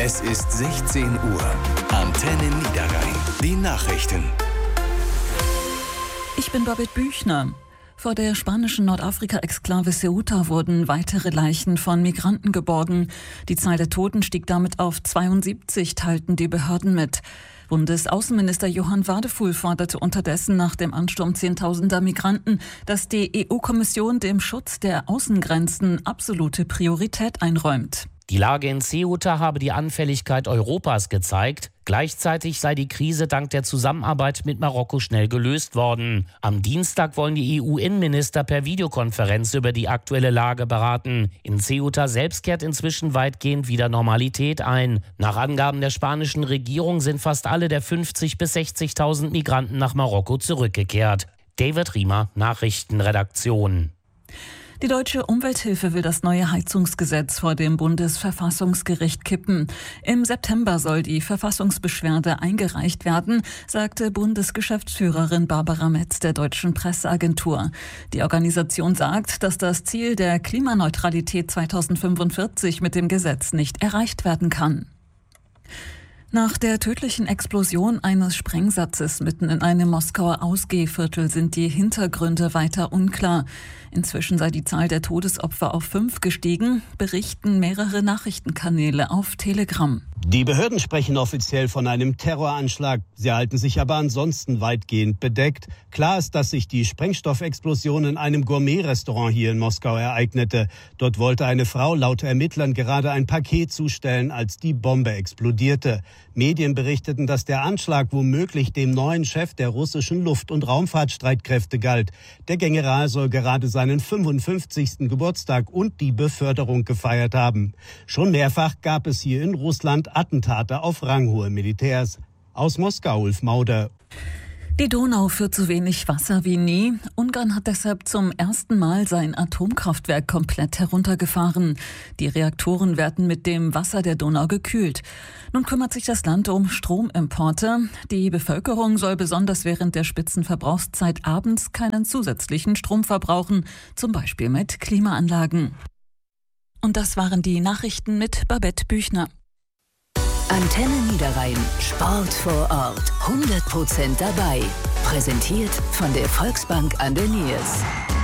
Es ist 16 Uhr. Antenne Niederrhein. Die Nachrichten. Ich bin Babette Büchner. Vor der spanischen Nordafrika-Exklave Ceuta wurden weitere Leichen von Migranten geborgen. Die Zahl der Toten stieg damit auf 72, teilten die Behörden mit. Bundesaußenminister Johann Wadefuhl forderte unterdessen nach dem Ansturm Zehntausender Migranten, dass die EU-Kommission dem Schutz der Außengrenzen absolute Priorität einräumt. Die Lage in Ceuta habe die Anfälligkeit Europas gezeigt. Gleichzeitig sei die Krise dank der Zusammenarbeit mit Marokko schnell gelöst worden. Am Dienstag wollen die EU-Innenminister per Videokonferenz über die aktuelle Lage beraten. In Ceuta selbst kehrt inzwischen weitgehend wieder Normalität ein. Nach Angaben der spanischen Regierung sind fast alle der 50.000 bis 60.000 Migranten nach Marokko zurückgekehrt. David Riemer, Nachrichtenredaktion. Die Deutsche Umwelthilfe will das neue Heizungsgesetz vor dem Bundesverfassungsgericht kippen. Im September soll die Verfassungsbeschwerde eingereicht werden, sagte Bundesgeschäftsführerin Barbara Metz der Deutschen Presseagentur. Die Organisation sagt, dass das Ziel der Klimaneutralität 2045 mit dem Gesetz nicht erreicht werden kann. Nach der tödlichen Explosion eines Sprengsatzes mitten in einem Moskauer Ausgehviertel sind die Hintergründe weiter unklar. Inzwischen sei die Zahl der Todesopfer auf 5 gestiegen, berichten mehrere Nachrichtenkanäle auf Telegram. Die Behörden sprechen offiziell von einem Terroranschlag. Sie halten sich aber ansonsten weitgehend bedeckt. Klar ist, dass sich die Sprengstoffexplosion in einem Gourmet-Restaurant hier in Moskau ereignete. Dort wollte eine Frau laut Ermittlern gerade ein Paket zustellen, als die Bombe explodierte. Medien berichteten, dass der Anschlag womöglich dem neuen Chef der russischen Luft- und Raumfahrtstreitkräfte galt. Der General soll gerade seinen 55. Geburtstag und die Beförderung gefeiert haben. Schon mehrfach gab es hier in Russland Attentate auf ranghohe Militärs. Aus Moskau, Ulf Mauder. Die Donau führt so wenig Wasser wie nie. Ungarn hat deshalb zum ersten Mal sein Atomkraftwerk komplett heruntergefahren. Die Reaktoren werden mit dem Wasser der Donau gekühlt. Nun kümmert sich das Land um Stromimporte. Die Bevölkerung soll besonders während der Spitzenverbrauchszeit abends keinen zusätzlichen Strom verbrauchen, zum Beispiel mit Klimaanlagen. Und das waren die Nachrichten mit Babette Büchner. Antenne Niederrhein. Sport vor Ort. 100% dabei. Präsentiert von der Volksbank an der Niers.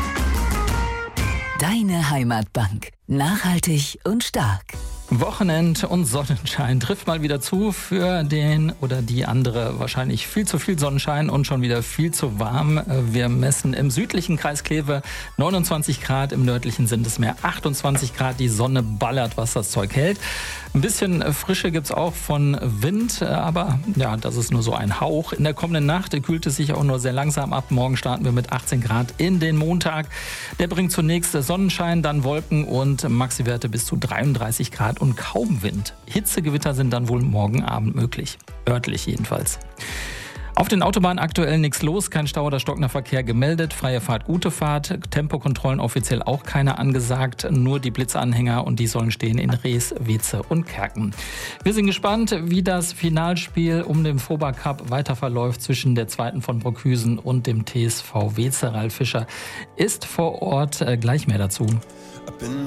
Deine Heimatbank. Nachhaltig und stark. Wochenend und Sonnenschein trifft mal wieder zu für den oder die andere. Wahrscheinlich viel zu viel Sonnenschein und schon wieder viel zu warm. Wir messen im südlichen Kreis Kleve 29 Grad, im nördlichen sind es mehr 28 Grad. Die Sonne ballert, was das Zeug hält. Ein bisschen Frische gibt's auch von Wind, aber ja, das ist nur so ein Hauch. In der kommenden Nacht kühlt es sich auch nur sehr langsam ab. Morgen starten wir mit 18 Grad in den Montag. Der bringt zunächst Sonnenschein, dann Wolken und Maxiwerte bis zu 33 Grad und kaum Wind. Hitzegewitter sind dann wohl morgen Abend möglich. Örtlich jedenfalls. Auf den Autobahnen aktuell nichts los, kein Stau oder stockender Verkehr gemeldet. Freie Fahrt, gute Fahrt. Tempokontrollen offiziell auch keine angesagt. Nur die Blitzanhänger und die sollen stehen in Rees, Weze und Kerken. Wir sind gespannt, wie das Finalspiel um den Foba Cup weiter verläuft zwischen der zweiten von Brockhüsen und dem TSV Weze. Ralf Fischer ist vor Ort. Gleich mehr dazu.